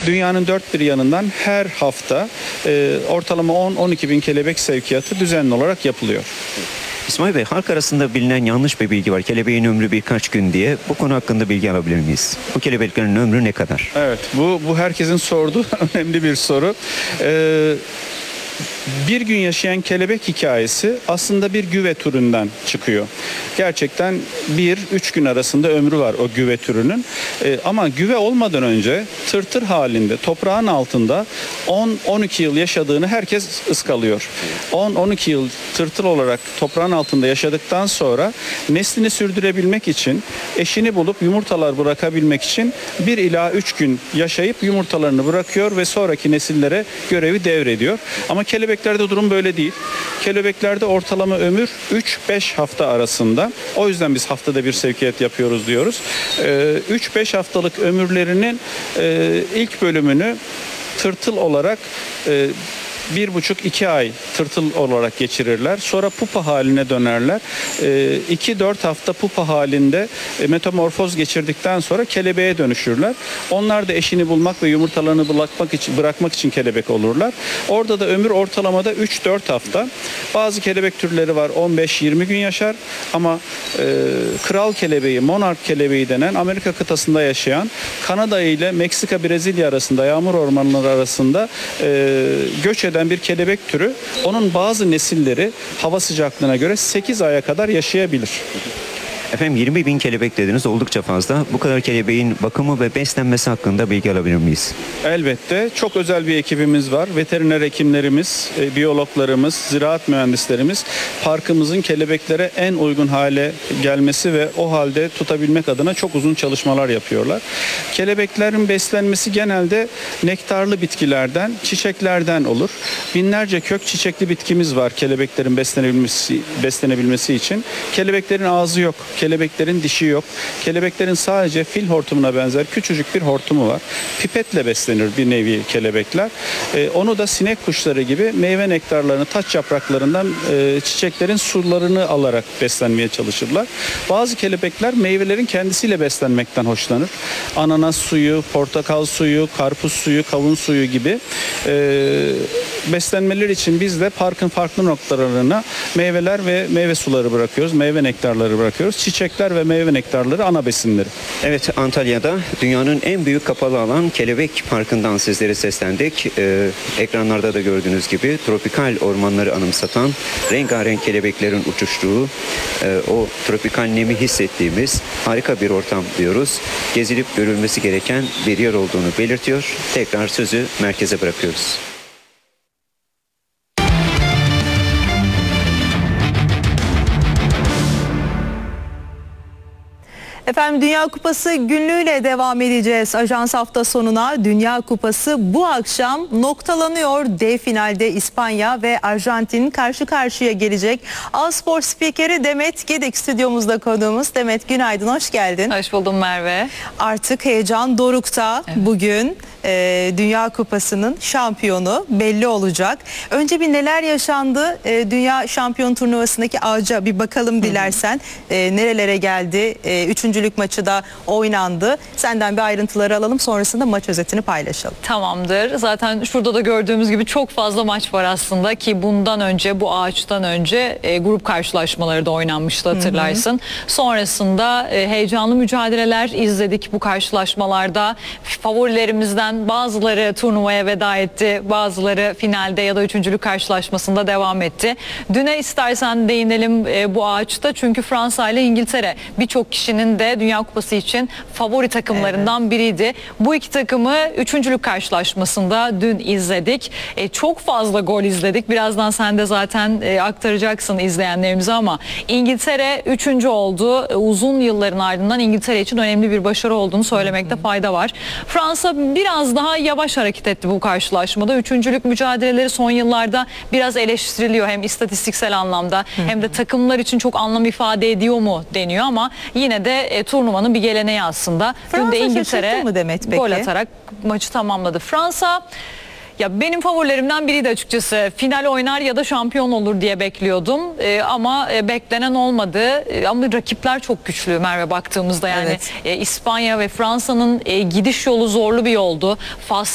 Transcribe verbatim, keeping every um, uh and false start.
dünyanın dört bir yanından her hafta e, ortalama on on iki bin kelebek sevkiyatı düzenli olarak yapılıyor. İsmail Bey, halk arasında bilinen yanlış bir bilgi var. Kelebeğin ömrü birkaç gün diye. Bu konu hakkında bilgi alabilir miyiz? Bu kelebeklerin ömrü ne kadar? Evet, bu bu herkesin sorduğu önemli bir soru. Ee, Bir gün yaşayan kelebek hikayesi aslında bir güve türünden çıkıyor. Gerçekten bir üç gün arasında ömrü var o güve türünün. Ee, ama güve olmadan önce tırtır halinde toprağın altında on on iki yıl yaşadığını herkes ıskalıyor. on on iki yıl tırtıl olarak toprağın altında yaşadıktan sonra neslini sürdürebilmek için, eşini bulup yumurtalar bırakabilmek için bir ila üç gün yaşayıp yumurtalarını bırakıyor ve sonraki nesillere görevi devrediyor. Ama kelebeklerde durum böyle değil. Kelebeklerde ortalama ömür üç beş hafta arasında. O yüzden biz haftada bir sevkiyat yapıyoruz diyoruz. üç beş haftalık ömürlerinin ilk bölümünü tırtıl olarak bir buçuk iki ay tırtıl olarak geçirirler. Sonra pupa haline dönerler. iki dört hafta pupa halinde metamorfoz geçirdikten sonra kelebeğe dönüşürler. Onlar da eşini bulmak ve yumurtalarını bırakmak için, bırakmak için kelebek olurlar. Orada da ömür ortalamada üç dört hafta. Bazı kelebek türleri var on beş yirmi gün yaşar ama e, kral kelebeği, monark kelebeği denen Amerika kıtasında yaşayan, Kanada ile Meksika, Brezilya arasında, yağmur ormanları arasında e, göç eden bir kelebek türü. Onun bazı nesilleri hava sıcaklığına göre sekiz aya kadar yaşayabilir. Efendim, yirmi bin kelebek dediniz, oldukça fazla. Bu kadar kelebeğin bakımı ve beslenmesi hakkında bilgi alabilir miyiz? Elbette. Çok özel bir ekibimiz var. Veteriner hekimlerimiz, e, biyologlarımız, ziraat mühendislerimiz parkımızın kelebeklere en uygun hale gelmesi ve o halde tutabilmek adına çok uzun çalışmalar yapıyorlar. Kelebeklerin beslenmesi genelde nektarlı bitkilerden, çiçeklerden olur. Binlerce kök çiçekli bitkimiz var kelebeklerin beslenebilmesi, beslenebilmesi için. Kelebeklerin ağzı yok. Kelebeklerin dişi yok. Kelebeklerin sadece fil hortumuna benzer küçücük bir hortumu var. Pipetle beslenir bir nevi kelebekler. Ee, onu da sinek kuşları gibi meyve nektarlarını, taç yapraklarından e, çiçeklerin sularını alarak beslenmeye çalışırlar. Bazı kelebekler meyvelerin kendisiyle beslenmekten hoşlanır. Ananas suyu, portakal suyu, karpuz suyu, kavun suyu gibi e, beslenmeler için biz de parkın farklı noktalarına meyveler ve meyve suları bırakıyoruz. Meyve nektarları bırakıyoruz. Çiçekler ve meyve nektarları ana besinleri. Evet, Antalya'da dünyanın en büyük kapalı alan Kelebek Parkı'ndan sizlere seslendik. Ee, ekranlarda da gördüğünüz gibi tropikal ormanları anımsatan rengarenk kelebeklerin uçuştuğu, e, o tropikal nemi hissettiğimiz harika bir ortam diyoruz. Gezilip görülmesi gereken bir yer olduğunu belirtiyor. Tekrar sözü merkeze bırakıyoruz. Efendim, Dünya Kupası günlüğüyle devam edeceğiz. Ajans hafta sonuna Dünya Kupası bu akşam noktalanıyor. Dev finalde İspanya ve Arjantin karşı karşıya gelecek. A-Spor spikeri Demet Gedik stüdyomuzda konuğumuz. Demet, günaydın, hoş geldin. Hoş buldum Merve. Artık heyecan dorukta. Evet. Bugün e, Dünya Kupası'nın şampiyonu belli olacak. Önce bir neler yaşandı? E, Dünya Şampiyon Turnuvası'ndaki ağaca bir bakalım dilersen. E, nerelere geldi? E, üçüncülük maçı da oynandı. Senden bir ayrıntıları alalım, sonrasında maç özetini paylaşalım. Tamamdır. Zaten şurada da gördüğümüz gibi çok fazla maç var aslında ki bundan önce, bu ağaçtan önce e, grup karşılaşmaları da oynanmıştı, hatırlarsın. Hı hı. Sonrasında e, heyecanlı mücadeleler izledik bu karşılaşmalarda. Favorilerimizden bazıları turnuvaya veda etti, bazıları finalde ya da üçüncülük karşılaşmasında devam etti. Düne istersen değinelim e, bu ağaçta, çünkü Fransa ile İngiltere birçok kişinin de Dünya Kupası için favori takımlarından evet. biriydi. Bu iki takımı üçüncülük karşılaşmasında dün izledik. E, çok fazla gol izledik. Birazdan sen de zaten e, aktaracaksın izleyenlerimize, ama İngiltere üçüncü oldu. E, uzun yılların ardından İngiltere için önemli bir başarı olduğunu söylemekte Hı-hı. fayda var. Fransa biraz daha yavaş hareket etti bu karşılaşmada. Üçüncülük mücadeleleri son yıllarda biraz eleştiriliyor. Hem istatistiksel anlamda Hı-hı. hem de takımlar için çok anlam ifade ediyor mu deniyor, ama yine de e, turnuvanın bir geleneği aslında. Fransa dün de İngiltere mı Demet peki? Gol atarak maçı tamamladı. Fransa, ya benim favorilerimden biriydi açıkçası. Final oynar ya da şampiyon olur diye bekliyordum. Ee, ama e, beklenen olmadı. E, ama rakipler çok güçlü Merve, baktığımızda yani. Evet. E, İspanya ve Fransa'nın e, gidiş yolu zorlu bir yoldu. Fas